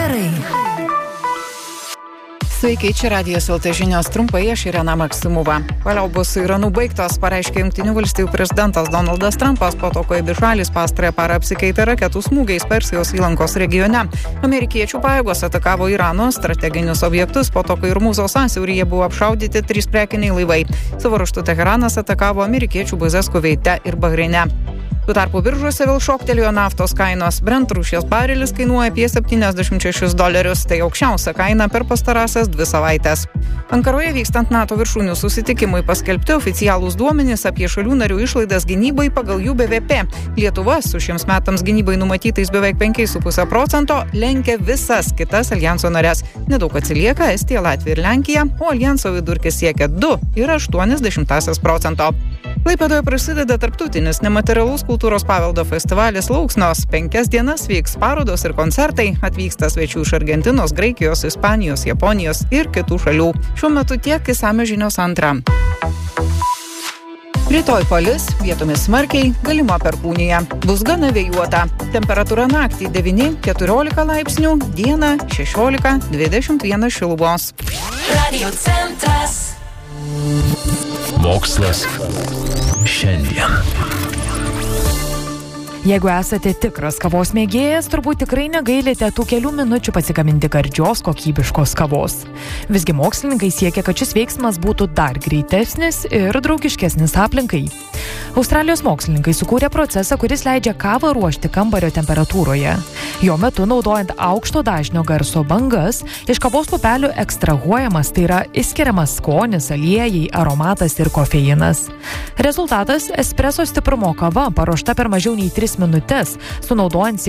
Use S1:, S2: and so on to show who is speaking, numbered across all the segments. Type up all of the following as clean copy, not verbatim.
S1: Gerai. Sveiki, čia Radijas LT žinios trumpai, aš Irena Maksimova. Paliaubos su Iranu baigtos, pareiškė Jungtinių valstijų prezidentas Donaldas Trumpas po to, kai abi šalys pastarąją parą apsikeitė raketų smūgiais Persijos įlankos regione. Amerikiečių pajėgos atakavo Irano strateginius objektus po to, kai Hormūzo sąsiauryje buvo apšaudyti 3 prekiniai laivai. Savo ruožtu Teheranas atakavo amerikiečių bazes Kuveite ir Bahreine. Tuo tarpu biržuose vėl šoktelėjo naftos kainos. Brent rūšies barelis kainuoja apie $76, tai aukščiausia kaina per pastarąsias 2 savaites. Ankaroje vykstant NATO viršūnių susitikimui paskelbti oficialūs duomenys apie šalių narių išlaidas gynybai pagal jų BVP. Lietuva su šiems metams gynybai numatytais beveik 5,5% lenkia visas kitas aljanso narės. Nedaug atsilieka Estija, Latvija ir Lenkija, o aljanso vidurkis siekia 2,8%. Klaipėdoje prasideda tarptautinis nematerialaus kultūros paveldo festivalis Lauksnos. 5 dienas vyks parodos ir koncertai. Atvyksta svečių iš Argentinos, Graikijos, Ispanijos, Japonijos ir kitų šalių. Šiuo metu tiek, išsamios žinios antrą. Rytoj palis, vietomis smarkiai, galima perkūnija. Bus gana vėjuota. Temperatūra naktį 9-14 laipsnių, dieną 16-21 šilumos.
S2: Radio centras.
S3: Mokslas šiandien.
S4: Jeigu esate tikras kavos mėgėjas, turbūt tikrai negailite tų kelių minučių pasigaminti gardžios, kokybiškos kavos. Visgi mokslininkai siekia, kad šis veiksmas būtų dar greitesnis ir draugiškesnis aplinkai. Australijos mokslininkai sukūrė procesą, kuris leidžia kavą ruošti kambario temperatūroje. Jo metu, naudojant aukšto dažnio garso bangas, iš kavos pupelių ekstrahuojamas, tai yra išskiriamas skonis, aliejai, aromatas ir kofeinas. Rezultatas – espreso stiprumo kava, paruošta per mažiau nei 3 minutes, sunaudojant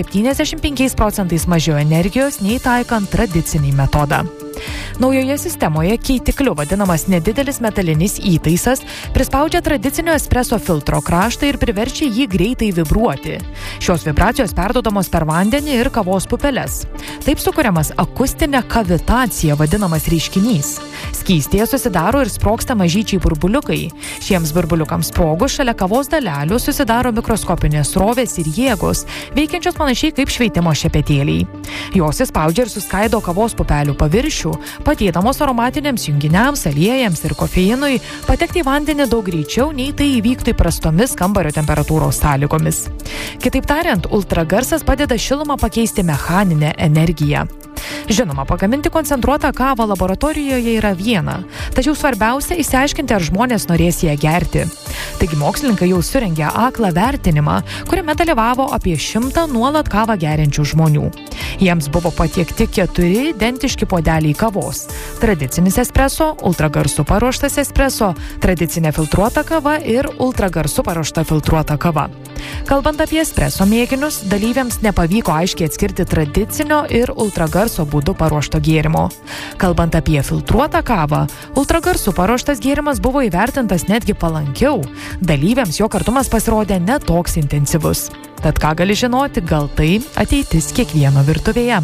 S4: 75% mažiau energijos nei taikant tradicinį metodą. Naujoje sistemoje keitikliu vadinamas nedidelis metalinis įtaisas prispaudžia tradicinio espreso filtro kraštą ir priverčia jį greitai vibruoti. Šios vibracijos perduodamos per vandenį ir kavos pupeles. Taip sukuriamas akustinė kavitacija vadinamas reiškinys. Skystėje susidaro ir sprogsta mažyčiai burbuliukai. Šiems burbuliukams sprogus šalia kavos dalelių susidaro mikroskopinės srovės ir jėgos, veikiančios panašiai kaip šveitimo šepetėliai. Jos įspaudžia ir suskaido kavos pupelių paviršių, padėdamos aromatiniams junginiams, aliejams ir kofeinui patekti į vandenį daug greičiau, nei tai įvyktų įprastomis kambario temperatūros sąlygomis. Kitaip tariant, ultragarsas padeda šilumą pakeisti mechaninę energiją. Žinoma, pagaminti koncentruotą kavą laboratorijoje yra viena, tačiau svarbiausia išsiaiškinti, ar žmonės norės ją gerti. Taigi mokslininkai jau surengė aklą vertinimą, kuriame dalyvavo apie 100 nuolat kavą geriančių žmonių. Jiems buvo patiekti 4 identiški puodeliai kavos. Tradicinis espreso, ultragarsu paruoštas espreso, tradicinė filtruota kava ir ultragarsu paruošta filtruota kava. Kalbant apie espreso mėginius, dalyviams nepavyko aiškiai atskirti tradicinio ir ultragarso būdu paruošto gėrimo. Kalbant apie filtruotą kavą, ultragarsu paruoštas gėrimas buvo įvertintas netgi palankiau. Dalyviams jo kartumas pasirodė netoks intensyvus. Tad ką gali žinoti, gal tai ateitis kiekvieno virtuvėje.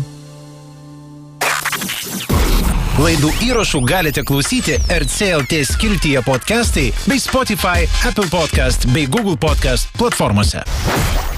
S3: Laidų įrašų galite klausyti RCLT skiltyje podcastai bei Spotify, Apple Podcast bei Google Podcast platformose.